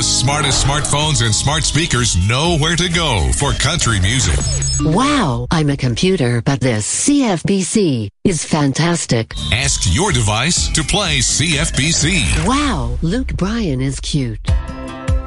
The smartest smartphones and smart speakers know where to go for country music. Wow, I'm a computer, but this CFBC is fantastic. Ask your device to play CFBC. Wow, Luke Bryan is cute.